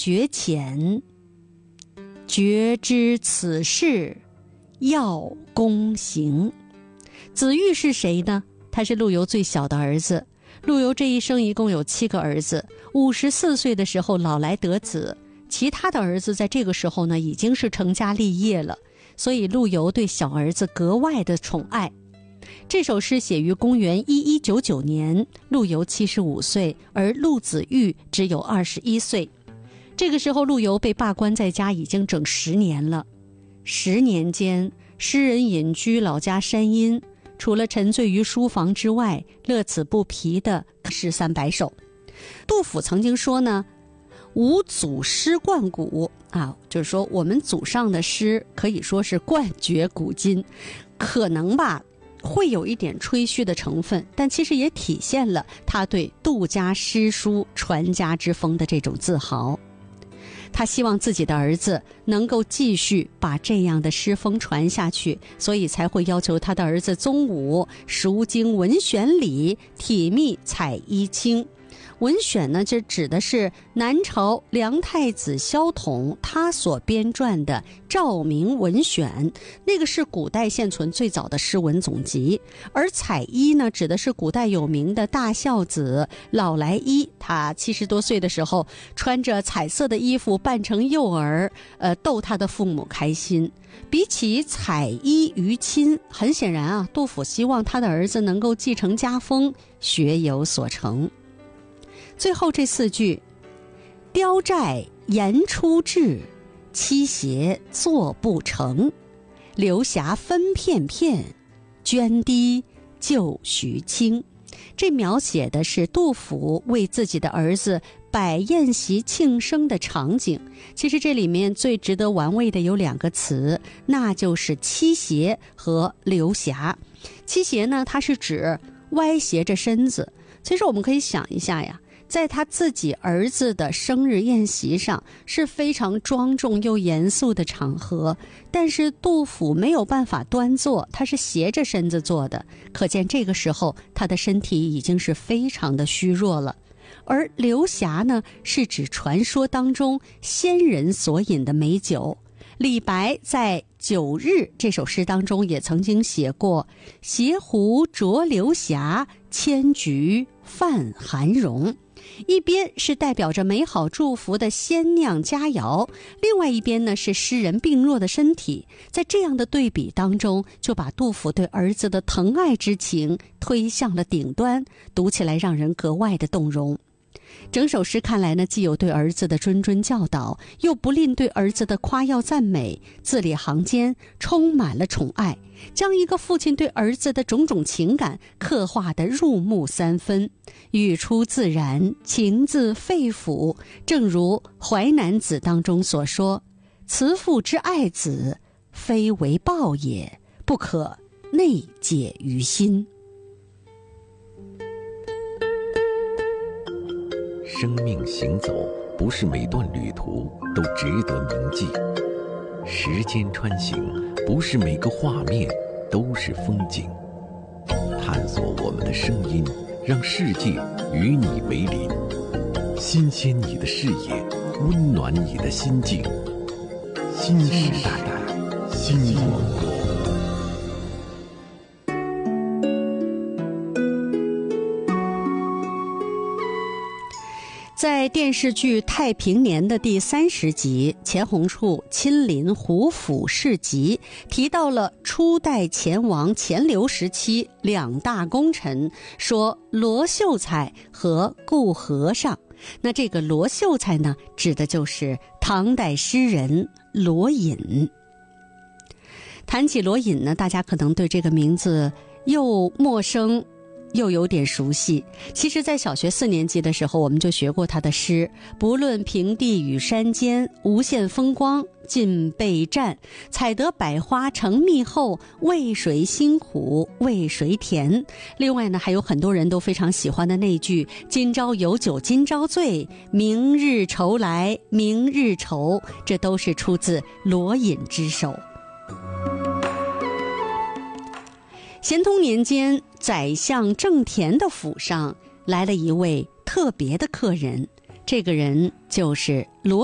觉浅，觉知此事要躬行。子玉是谁呢？他是陆游最小的儿子。陆游这一生一共有7个儿子，54岁的时候老来得子，其他的儿子在这个时候呢已经是成家立业了，所以陆游对小儿子格外的宠爱。这首诗写于公元1199年，陆游75岁，而陆子玉只有21岁。这个时候陆游被罢官在家已经整10年了。10年间，诗人隐居老家山阴，除了沉醉于书房之外，乐此不疲的诗300首。杜甫曾经说呢，吾祖诗贯古啊，就是说我们祖上的诗可以说是冠绝古今，可能吧会有一点吹嘘的成分，但其实也体现了他对杜家诗书传家之风的这种自豪。他希望自己的儿子能够继续把这样的诗风传下去，所以才会要求他的儿子宗武熟经文选理，体密采医清。文选呢，这指的是南朝梁太子萧统他所编撰的《照明文选》，那个是古代现存最早的诗文总集。而采医呢，指的是古代有名的大孝子老来医，他70多岁的时候穿着彩色的衣服扮成幼儿，逗他的父母开心。比起采医于亲，很显然啊，杜甫希望他的儿子能够继承家风，学有所成。最后这4句，雕寨言出至，七邪作不成，流霞分片片，涓滴就徐清。这描写的是杜甫为自己的儿子摆宴席庆生的场景。其实这里面最值得玩味的有2个词，那就是七邪和流霞。七邪呢，它是指歪斜着身子。其实我们可以想一下呀，在他自己儿子的生日宴席上是非常庄重又严肃的场合，但是杜甫没有办法端坐，他是斜着身子坐的，可见这个时候他的身体已经是非常的虚弱了。而流霞呢，是指传说当中仙人所饮的美酒。李白在《九日》这首诗当中也曾经写过斜壶浊流霞，千菊泛寒容。一边是代表着美好祝福的仙酿佳肴，另外一边呢是诗人病弱的身体。在这样的对比当中，就把杜甫对儿子的疼爱之情推向了顶端，读起来让人格外的动容。整首诗看来呢，既有对儿子的谆谆教导，又不吝对儿子的夸耀赞美，字里行间充满了宠爱，将一个父亲对儿子的种种情感刻画得入木3分，语出自然，情自肺腑。正如《淮南子》当中所说，慈父之爱子，非为报也，不可内解于心。 生命行走，不是每段旅途都值得铭记；时间穿行，不是每个画面都是风景。探索我们的声音，让世界与你为邻，新鲜你的视野，温暖你的心境。新时代，新广播。 在电视剧《太平年》的第30集，钱弘处亲临胡府市集，提到了初代钱王钱镠时期2大功臣，说罗秀才和顾和尚。那这个罗秀才呢，指的就是唐代诗人罗隐。谈起罗隐呢，大家可能对这个名字又陌生又有点熟悉。其实在小学4年级的时候，我们就学过他的诗，不论平地与山间，无限风光尽备战，采得百花成蜜后，为谁辛苦为谁甜。另外呢，还有很多人都非常喜欢的那句今朝有酒今朝醉，明日愁来明日愁，这都是出自罗隐之手。咸通年间，宰相郑田的府上来了一位特别的客人，这个人就是罗